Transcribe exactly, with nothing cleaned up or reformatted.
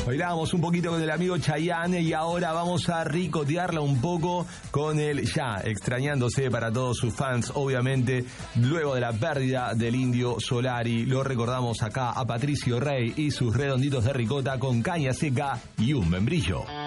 Bailábamos un poquito con el amigo Chayanne y ahora vamos a ricotearla un poco con el ya extrañándose para todos sus fans, obviamente, luego de la pérdida del Indio Solari. Lo recordamos acá a Patricio Rey y sus redonditos de ricota con caña seca y un membrillo.